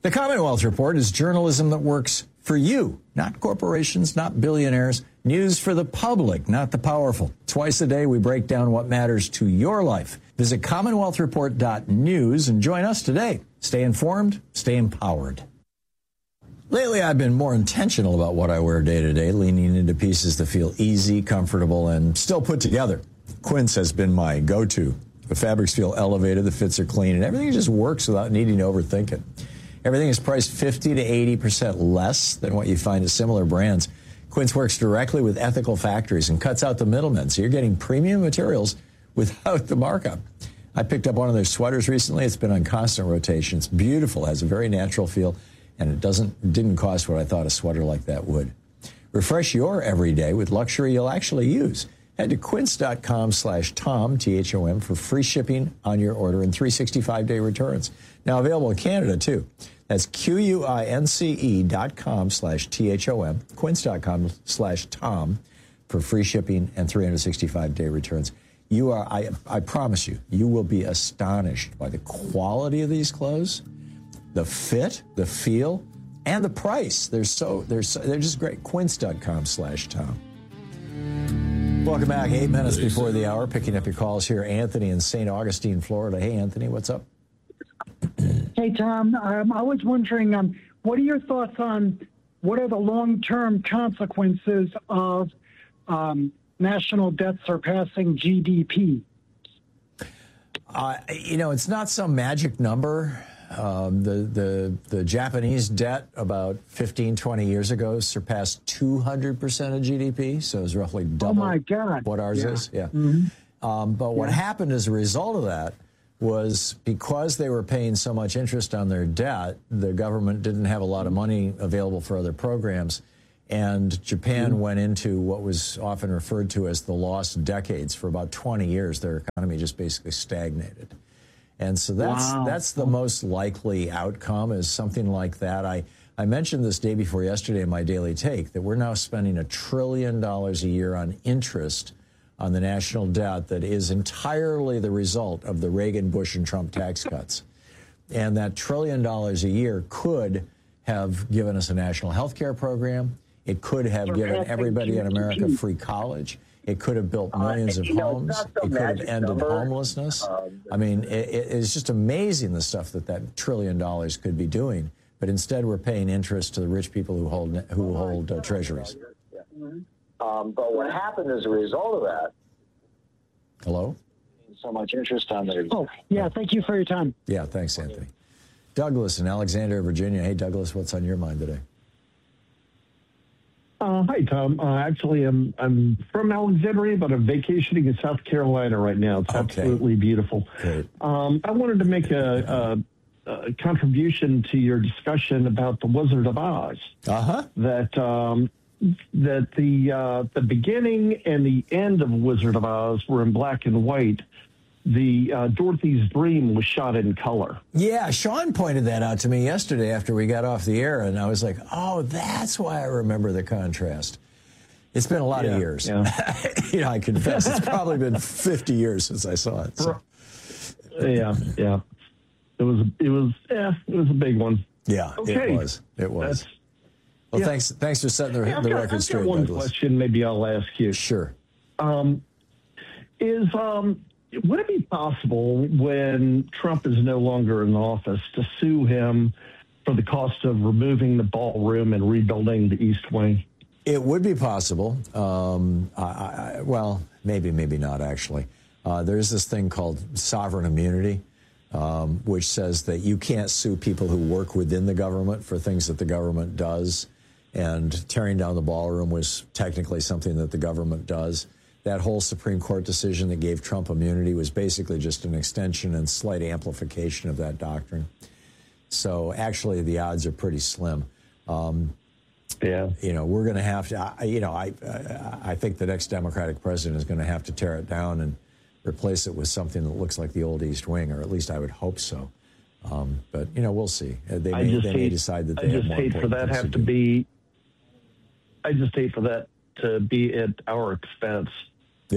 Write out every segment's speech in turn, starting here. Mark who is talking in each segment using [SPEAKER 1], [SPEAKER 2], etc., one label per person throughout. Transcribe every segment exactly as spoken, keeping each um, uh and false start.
[SPEAKER 1] The Commonwealth Report is journalism that works for you, not corporations, not billionaires. News for the public, not the powerful. Twice a day, we break down what matters to your life. Visit commonwealth report dot news and join us today. Stay informed, stay empowered. Lately, I've been more intentional about what I wear day to day, leaning into pieces that feel easy, comfortable, and still put together. Quince has been my go-to. The fabrics feel elevated, the fits are clean, and everything just works without needing to overthink it. Everything is priced fifty to eighty percent less than what you find at similar brands. Quince works directly with ethical factories and cuts out the middlemen, so you're getting premium materials without the markup. I picked up one of their sweaters recently. It's been on constant rotation. It's beautiful, has a very natural feel, and it doesn't didn't cost what I thought a sweater like that would. Refresh your everyday with luxury you'll actually use. Head to quince.com slash Tom, T H O M, for free shipping on your order and three hundred sixty-five day returns. Now available in Canada, too. That's Q-U-I-N-C-E dot com slash T-H-O-M, quince.com slash Tom for free shipping and three hundred sixty-five day returns. You are, I, I promise you, you will be astonished by the quality of these clothes, the fit, the feel, and the price. They're so, they're so, they're just great. Quince.com slash Tom. Welcome back. Eight minutes before the hour, picking up your calls here. Anthony in Saint Augustine, Florida. Hey, Anthony, what's up?
[SPEAKER 2] Hey, Tom. Um, I was wondering, um, what are your thoughts on what are the long-term consequences of um, national debt surpassing G D P?
[SPEAKER 1] Uh, you know, it's not some magic number. Um, the, the, the Japanese debt about fifteen, twenty years ago surpassed two hundred percent of G D P, so it was roughly double
[SPEAKER 2] oh my God.
[SPEAKER 1] what ours
[SPEAKER 2] yeah.
[SPEAKER 1] is. Yeah.
[SPEAKER 2] Mm-hmm.
[SPEAKER 1] Um, but what
[SPEAKER 2] yeah.
[SPEAKER 1] happened as a result of that was because they were paying so much interest on their debt, the government didn't have a lot of money available for other programs. And Japan mm-hmm. went into what was often referred to as the lost decades. For about twenty years, their economy just basically stagnated. And so that's
[SPEAKER 2] wow.
[SPEAKER 1] that's the most likely outcome, is something like that. I, I mentioned this day before yesterday in my Daily Take that we're now spending a trillion dollars a year on interest on the national debt that is entirely the result of the Reagan, Bush, and Trump tax cuts. And that trillion dollars a year could have given us a national health care program. It could have given everybody in America free college. It could have built millions
[SPEAKER 3] uh,
[SPEAKER 1] of
[SPEAKER 3] you know,
[SPEAKER 1] homes.
[SPEAKER 3] it
[SPEAKER 1] It could have ended
[SPEAKER 3] number.
[SPEAKER 1] homelessness.
[SPEAKER 3] Um,
[SPEAKER 1] I mean, it, it's just amazing the stuff that that trillion dollars could be doing. But instead, we're paying interest to the rich people who hold who hold uh, treasuries.
[SPEAKER 3] Yeah. Um, but what happened as a result of that?
[SPEAKER 1] Hello?
[SPEAKER 3] So much interest on their.
[SPEAKER 2] Oh, yeah. Thank you for your time.
[SPEAKER 1] Yeah, thanks, Anthony. Douglas in Alexandria, Virginia. Hey, Douglas, what's on your mind today?
[SPEAKER 4] Uh, hi, Tom. Uh, actually, I'm I'm from Alexandria, but I'm vacationing in South Carolina right now. It's
[SPEAKER 1] Okay.
[SPEAKER 4] absolutely beautiful.
[SPEAKER 1] Great.
[SPEAKER 4] Um, I wanted to make a, a, a contribution to your discussion about the Wizard of Oz.
[SPEAKER 1] Uh-huh.
[SPEAKER 4] That um, that the uh, the beginning and the end of Wizard of Oz were in black and white. The uh, Dorothy's Dream was shot in color.
[SPEAKER 1] Yeah, Sean pointed that out to me yesterday after we got off the air, and I was like, oh, that's why I remember the contrast. It's been a lot
[SPEAKER 4] Yeah,
[SPEAKER 1] of years.
[SPEAKER 4] yeah.
[SPEAKER 1] You know, I confess, it's probably been fifty years since I saw it. So.
[SPEAKER 4] Yeah, yeah. It was, it was, yeah, it was a big one.
[SPEAKER 1] Yeah,
[SPEAKER 4] Okay.
[SPEAKER 1] it was. It was.
[SPEAKER 4] That's,
[SPEAKER 1] well,
[SPEAKER 4] yeah.
[SPEAKER 1] thanks Thanks for setting the,
[SPEAKER 4] Hey, I've
[SPEAKER 1] the
[SPEAKER 4] got-
[SPEAKER 1] record
[SPEAKER 4] I've
[SPEAKER 1] straight,
[SPEAKER 4] got one
[SPEAKER 1] Douglas.
[SPEAKER 4] question maybe I'll ask you.
[SPEAKER 1] Sure.
[SPEAKER 4] Um, is, um, would it be possible when Trump is no longer in office to sue him for the cost of removing the ballroom and rebuilding the East Wing?
[SPEAKER 1] It would be possible. Um, I, I, well, maybe, maybe not, actually. Uh, there's this thing called sovereign immunity, um, which says that you can't sue people who work within the government for things that the government does. And tearing down the ballroom was technically something that the government does. That whole Supreme Court decision that gave Trump immunity was basically just an extension and slight amplification of that doctrine. So actually, the odds are pretty slim. Um,
[SPEAKER 4] Yeah.
[SPEAKER 1] You know, we're going to have to, I, you know, I, I think the next Democratic president is going to have to tear it down and replace it with something that looks like the old East Wing, or at least I would hope so. Um, but, you know, we'll see. They may, they may
[SPEAKER 4] hate,
[SPEAKER 1] decide that they
[SPEAKER 4] I
[SPEAKER 1] have
[SPEAKER 4] just
[SPEAKER 1] more
[SPEAKER 4] hate for
[SPEAKER 1] important
[SPEAKER 4] that
[SPEAKER 1] things
[SPEAKER 4] have
[SPEAKER 1] to
[SPEAKER 4] to
[SPEAKER 1] do.
[SPEAKER 4] be, I just hate for that to be at our expense.
[SPEAKER 1] Yeah.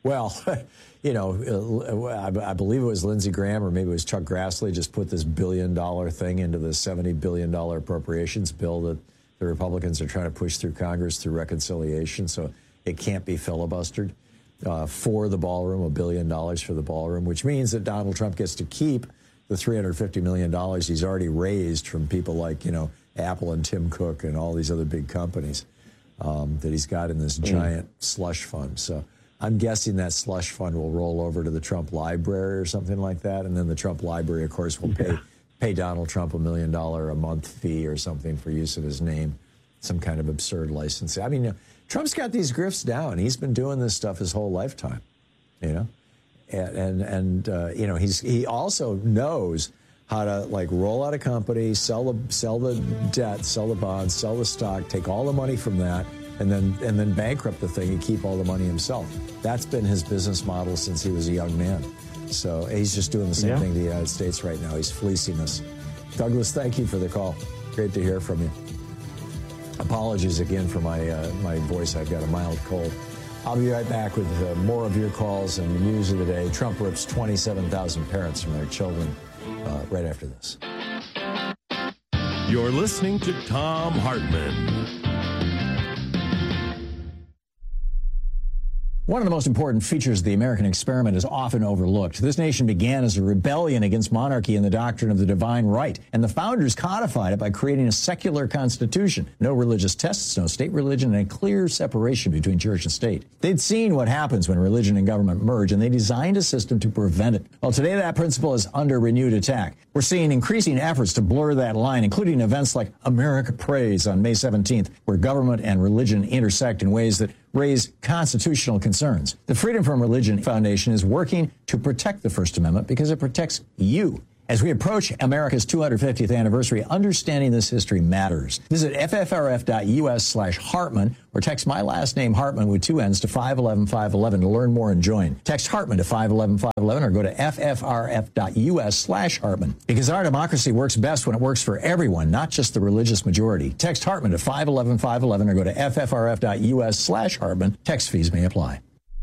[SPEAKER 1] Well, you know, I, I believe it was Lindsey Graham or maybe it was Chuck Grassley just put this billion dollar thing into the seventy billion dollars appropriations bill that the Republicans are trying to push through Congress through reconciliation. So it can't be filibustered uh, for the ballroom, a billion dollars for the ballroom, which means that Donald Trump gets to keep the three hundred fifty million dollars he's already raised from people like, you know, Apple and Tim Cook and all these other big companies um, that he's got in this giant mm. slush fund. So I'm guessing that slush fund will roll over to the Trump Library or something like that. And then the Trump Library, of course, will pay pay Donald Trump a million dollar a month fee or something for use of his name, some kind of absurd licensing. I mean, you know, Trump's got these grifts down. He's been doing this stuff his whole lifetime, you know, and, and, and uh, you know, he's he also knows how to, like, roll out a company, sell the, sell the debt, sell the bonds, sell the stock, take all the money from that, and then and then bankrupt the thing and keep all the money himself. That's been his business model since he was a young man. So he's just doing the same yeah. thing to the United States right now. He's fleecing us. Douglas, thank you for the call. Great to hear from you. Apologies again for my uh, my voice. I've got a mild cold. I'll be right back with uh, more of your calls and the news of the day. Trump rips twenty-seven thousand parents from their children uh, right after this.
[SPEAKER 5] You're listening to Thom Hartmann.
[SPEAKER 1] One of the most important features of the American experiment is often overlooked. This nation began as a rebellion against monarchy and the doctrine of the divine right, and the founders codified it by creating a secular constitution. No religious tests, no state religion, and a clear separation between church and state. They'd seen what happens when religion and government merge, and they designed a system to prevent it. Well, today that principle is under renewed attack. We're seeing increasing efforts to blur that line, including events like America Prays on May seventeenth, where government and religion intersect in ways that raise constitutional concerns. The Freedom from Religion Foundation is working to protect the First Amendment because it protects you. As we approach America's two hundred fiftieth anniversary, understanding this history matters. Visit ffrf.us slash Hartman or text my last name Hartman with two N's to five one one five one one to learn more and join. Text Hartman to five one one five one one or go to ffrf.us slash Hartman. Because our democracy works best when it works for everyone, not just the religious majority. Text Hartman to five one one five one one or go to ffrf.us slash Hartman. Text fees may apply.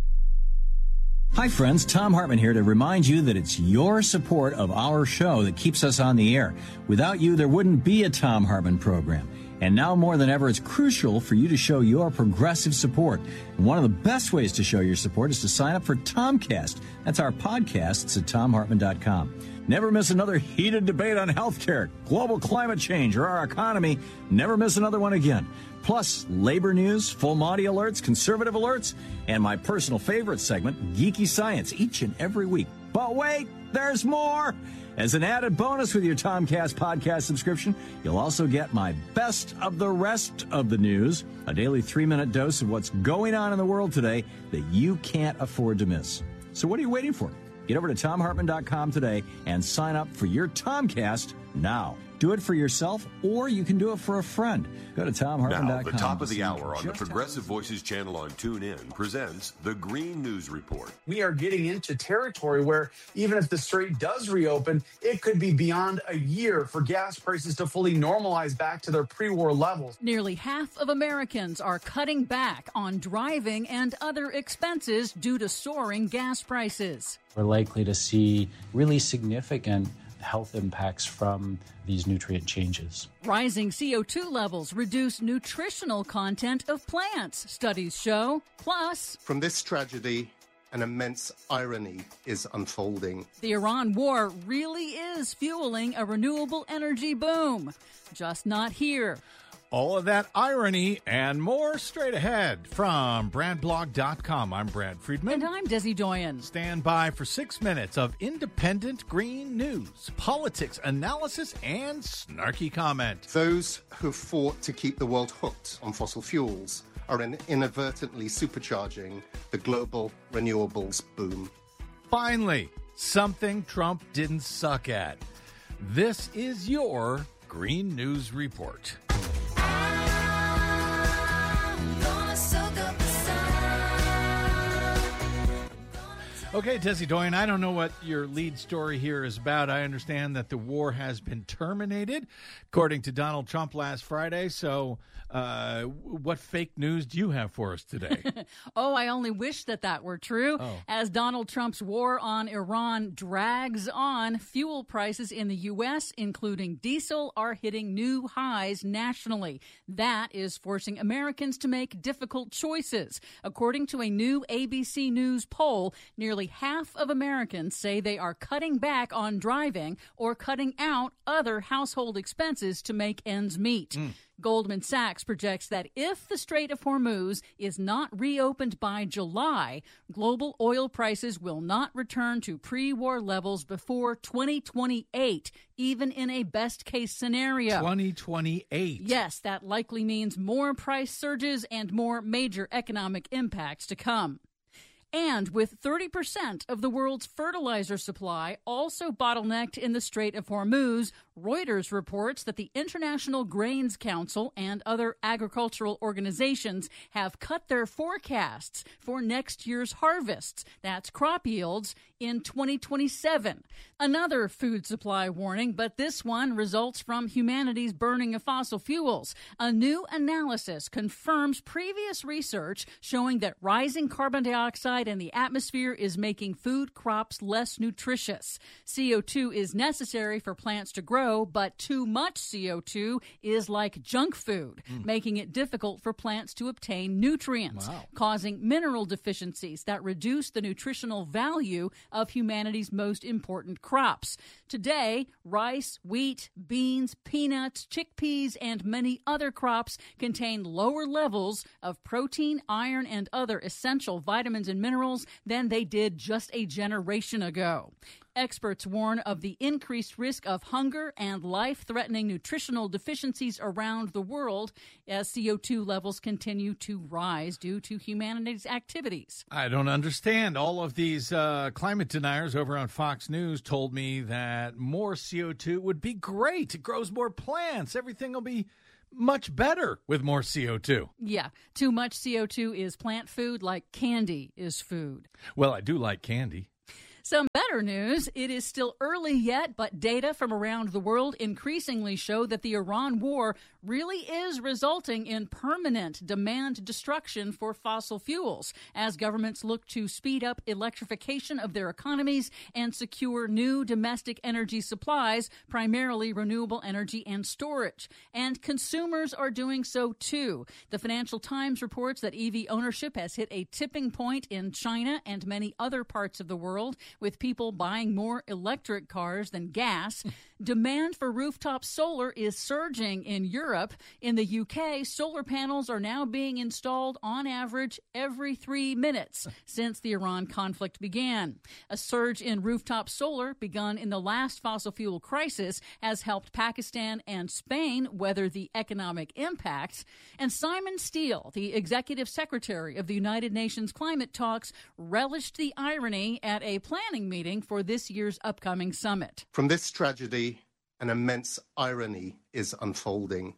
[SPEAKER 6] Hi, friends. Thom Hartmann here to remind you that it's your support of our show that keeps us on the air. Without you, there wouldn't be a Thom Hartmann program. And now more than ever, it's crucial for you to show your progressive support. And one of the best ways to show your support is to sign up for Tomcast. That's our podcasts at thom hartmann dot com. Never miss another heated debate on healthcare, global climate change, or our economy. Never miss another one again. Plus, labor news, full Monty alerts, conservative alerts, and my personal favorite segment, Geeky Science, each and every week. But wait, there's more! As an added bonus with your Tomcast podcast subscription, you'll also get my best of the rest of the news, a daily three-minute dose of what's going on in the world today that you can't afford to miss. So what are you waiting for? Get over to thom hartmann dot com today and sign up for your Tomcast now. Do it for yourself, or you can do it for a friend. Go to thom hartmann dot com.
[SPEAKER 5] Now, the top of the hour on the Progressive Voices channel on TuneIn presents the Green News Report.
[SPEAKER 7] We are getting into territory where even if the strait does reopen, it could be beyond a year for gas prices to fully normalize back to their pre-war levels.
[SPEAKER 8] Nearly half of Americans are cutting back on driving and other expenses due to soaring gas prices.
[SPEAKER 9] We're likely to see really significant health impacts from these nutrient changes.
[SPEAKER 8] Rising C O two levels reduce nutritional content of plants, studies show. Plus,
[SPEAKER 10] from this tragedy, an immense irony is unfolding.
[SPEAKER 8] The Iran war really is fueling a renewable energy boom, just not here.
[SPEAKER 11] All of that irony and more straight ahead from brand blog dot com. I'm Brad Friedman.
[SPEAKER 8] And I'm Desi Doyen.
[SPEAKER 11] Stand by for six minutes of independent green news, politics, analysis, and snarky comment.
[SPEAKER 10] Those who fought to keep the world hooked on fossil fuels are inadvertently supercharging the global renewables boom.
[SPEAKER 11] Finally, something Trump didn't suck at. This is your Green News Report. Okay, Desi Doyen, I don't know what your lead story here is about. I understand that the war has been terminated, according to Donald Trump last Friday. So uh, what fake news do you have for us today?
[SPEAKER 8] Oh, I only wish that that were true.
[SPEAKER 11] Oh.
[SPEAKER 8] As Donald Trump's war on Iran drags on, fuel prices in the U S, including diesel, are hitting new highs nationally. That is forcing Americans to make difficult choices. According to a new A B C News poll, nearly half of Americans say they are cutting back on driving or cutting out other household expenses to make ends meet. Mm. Goldman Sachs projects that if the Strait of Hormuz is not reopened by July, global oil prices will not return to pre-war levels before twenty twenty-eight, even in a best-case scenario.
[SPEAKER 11] twenty twenty-eight.
[SPEAKER 8] Yes, that likely means more price surges and more major economic impacts to come. And with thirty percent of the world's fertilizer supply also bottlenecked in the Strait of Hormuz, Reuters reports that the International Grains Council and other agricultural organizations have cut their forecasts for next year's harvests, that's crop yields, in twenty twenty-seven. Another food supply warning, but this one results from humanity's burning of fossil fuels. A new analysis confirms previous research showing that rising carbon dioxide in the atmosphere is making food crops less nutritious. C O two is necessary for plants to grow, but too much C O two is like junk food, mm. making it difficult for plants to obtain nutrients, wow. causing mineral deficiencies that reduce the nutritional value of humanity's most important crops. Today, rice, wheat, beans, peanuts, chickpeas, and many other crops contain lower levels of protein, iron, and other essential vitamins and minerals than they did just a generation ago. Experts warn of the increased risk of hunger and life-threatening nutritional deficiencies around the world as C O two levels continue to rise due to humanity's activities.
[SPEAKER 11] I don't understand. All of these uh, climate deniers over on Fox News told me that more C O two would be great. It grows more plants. Everything will be much better with more C O two.
[SPEAKER 8] Yeah, too much C O two is plant food like candy is food.
[SPEAKER 11] Well, I do like candy.
[SPEAKER 8] Some better news, it is still early yet, but data from around the world increasingly show that the Iran war really is resulting in permanent demand destruction for fossil fuels as governments look to speed up electrification of their economies and secure new domestic energy supplies, primarily renewable energy and storage. And consumers are doing so too. The Financial Times reports that E V ownership has hit a tipping point in China and many other parts of the world, with people buying more electric cars than gas. Demand for rooftop solar is surging in Europe. In the U K, solar panels are now being installed on average every three minutes since the Iran conflict began. A surge in rooftop solar begun in the last fossil fuel crisis has helped Pakistan and Spain weather the economic impacts. And Simon Steele, the executive secretary of the United Nations climate talks, relished the irony at a planning meeting for this year's upcoming summit.
[SPEAKER 10] From this tragedy, an immense irony is unfolding.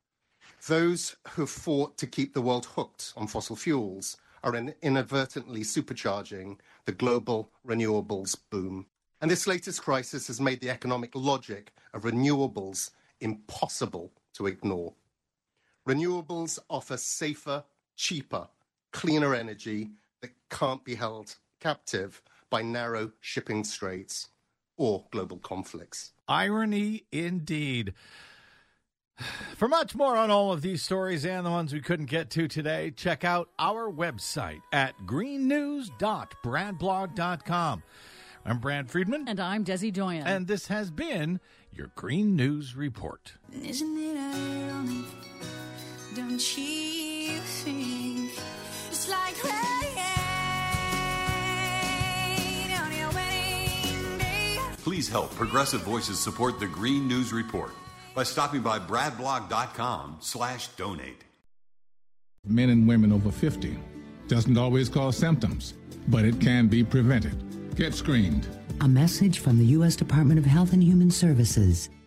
[SPEAKER 10] Those who fought to keep the world hooked on fossil fuels are inadvertently supercharging the global renewables boom. And this latest crisis has made the economic logic of renewables impossible to ignore. Renewables offer safer, cheaper, cleaner energy that can't be held captive by narrow shipping straits or global conflicts.
[SPEAKER 11] Irony indeed. For much more on all of these stories and the ones we couldn't get to today, check out our website at green news dot brad blog dot com. I'm Brad Friedman.
[SPEAKER 8] And I'm Desi Doyen.
[SPEAKER 11] And this has been your Green News Report.
[SPEAKER 12] Isn't it ironic? Don't you think it's like rain on your wedding day?
[SPEAKER 5] Please help Progressive Voices support the Green News Report by stopping by bradblog.com slash donate.
[SPEAKER 13] Men and women over fifty. Doesn't always cause symptoms, but it can be prevented. Get screened.
[SPEAKER 14] A message from the U S Department of Health and Human Services.